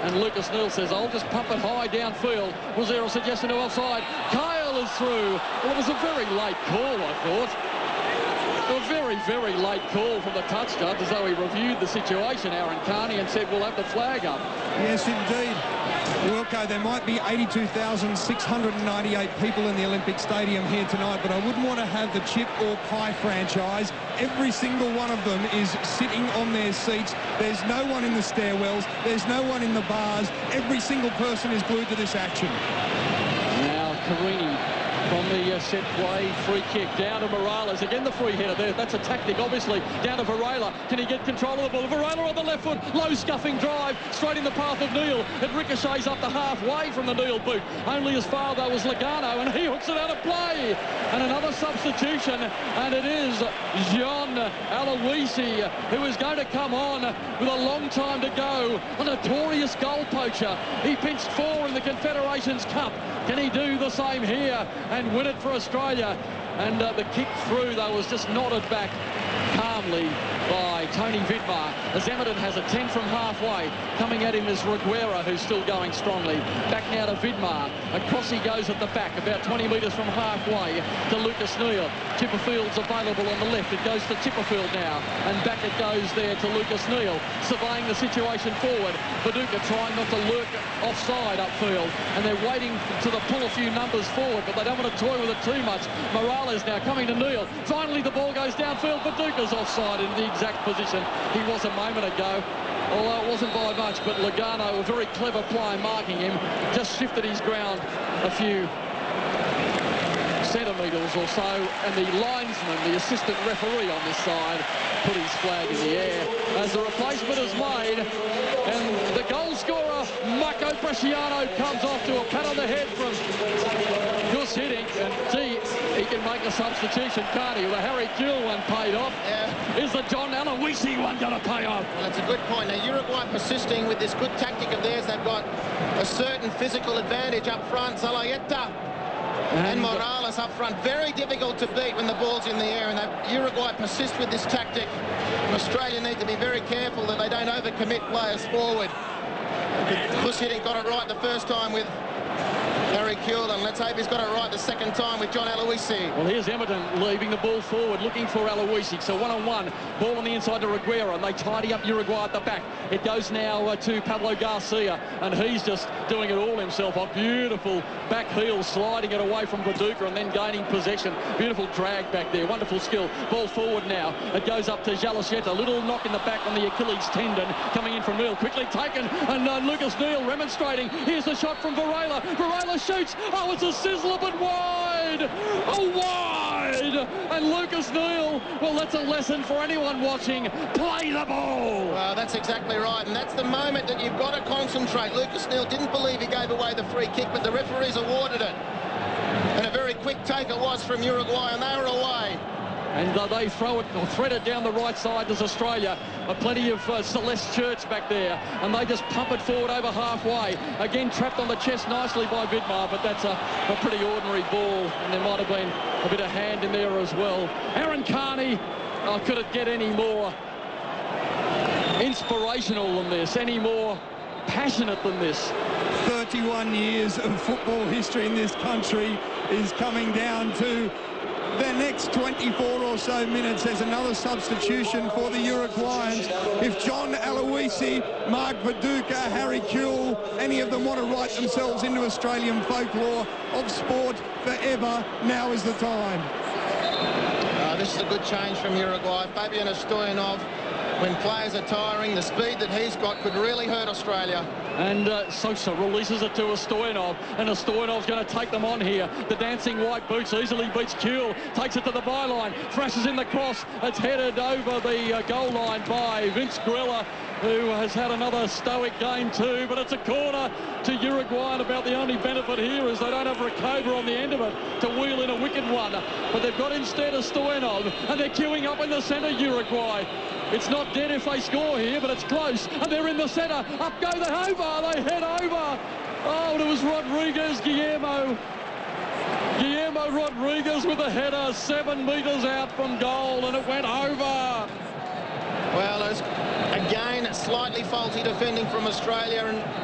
And Lucas Neill says, I'll just pump it high downfield. Was there a suggestion of offside? Kyle is through. Well, it was a very late call, I thought. A very, very late call from the touch judge, as though he reviewed the situation, Aaron Carney, and said, we'll have the flag up. Yes, indeed. Wilco, there might be 82,698 people in the Olympic Stadium here tonight, but I wouldn't want to have the chip or pie franchise. Every single one of them is sitting on their seats. There's no one in the stairwells. There's no one in the bars. Every single person is glued to this action. Now, Carini from the set play, free kick down to Morales. Again, the free header there. That's a tactic, obviously. Down to Varela. Can he get control of the ball? Varela on the left foot. Low scuffing drive. Straight in the path of Neil. It ricochets up to halfway from the Neil boot. Only as far, though, as Logano, and he hooks it out of play. And another substitution, and it is John Aloisi, who is going to come on with a long time to go. A notorious goal poacher. He pinched 4 in the Confederations Cup. Can he do the same here and win it for Australia? And the kick through, though, was just nodded back calmly by Tony Vidmar, as Emerton has a 10 from halfway. Coming at him is Reguera, who's still going strongly. Back now to Vidmar. Across he goes at the back, about 20 metres from halfway to Lucas Neil. Chipperfield's available on the left. It goes to Chipperfield now. And back it goes there to Lucas Neil, surveying the situation forward. Paducah trying not to lurk offside upfield. And they're waiting to pull a few numbers forward, but they don't want to toy with it too much. Morales now coming to Neil. Finally, the ball goes downfield. Paducah's offside in the exact position he was a moment ago, although it wasn't by much. But Logano, a very clever play marking him, just shifted his ground a few centimetres or so, and the linesman, the assistant referee on this side, put his flag in the air as the replacement is made, and the goal scorer Marco Bresciano comes off to a pat on the head from Gus Hiddink, and gee, he can make a substitution, can't he? The Harry Kewell one paid off. Yeah. Is the John Aloisi one going to pay off? Well, it's a good point. Now, Uruguay persisting with this good tactic of theirs. They've got a certain physical advantage up front. Zalaeta and Morales up front. Very difficult to beat when the ball's in the air, and Uruguay persist with this tactic. And Australia need to be very careful that they don't overcommit players forward. Gus Hiddink got it right the first time with Harry Kewell, and let's hope he's got it right the second time with John Aloisi. Well, here's Emerton leaving the ball forward, looking for Aloisi. So one-on-one, ball on the inside to Reguera, and they tidy up Uruguay at the back. It goes now to Pablo Garcia, and he's just doing it all himself. A beautiful back heel, sliding it away from Paducah and then gaining possession. Beautiful drag back there, wonderful skill. Ball forward now. It goes up to Jalasheta. Little knock in the back on the Achilles tendon. Coming in from Neil, quickly taken, and Lucas Neil remonstrating. Here's the shot from Varela. Varela shoots. Oh, it's a sizzler, but wide. Oh, wide. And Lucas Neil, well, that's a lesson for anyone watching. Play the ball. Well, that's exactly right, and that's the moment that you've got to concentrate. Lucas Neil didn't believe he gave away the free kick, but the referees awarded it. And a very quick take it was from Uruguay, and they were away. And they throw it, or thread it down the right side. There's Australia. Plenty of Celeste Church back there. And they just pump it forward over halfway. Again, trapped on the chest nicely by Vidmar, but that's a pretty ordinary ball. And there might have been a bit of hand in there as well. Aaron Carney, could it get any more inspirational than this? Any more passionate than this? 31 years of football history in this country is coming down to the next 24 or so minutes. There's another substitution for the Uruguayans. If John Aloisi, Mark Paducah, Harry Kewell, any of them want to write themselves into Australian folklore of sport forever, now is the time. This is a good change from Uruguay. Fabian Stoyanov, when players are tiring, the speed that he's got could really hurt Australia. And Sosa releases it to Stoyanov, and Stoyanov's going to take them on here. The dancing white boots easily beats Kewell, takes it to the byline, thrashes in the cross. It's headed over the goal line by Vince Grella, who has had another stoic game too, but it's a corner to Uruguay, and about the only benefit here is they don't have Recoba on the end of it to wheel in a wicked one. But they've got instead of Stoyanov, and they're queuing up in the centre, Uruguay. It's not dead if they score here, but it's close, and they're in the centre. Up go the over, they head over. Oh, and it was Rodriguez, Guillermo Rodriguez with a header 7 metres out from goal, and it went over. Well, it was, again, slightly faulty defending from Australia, and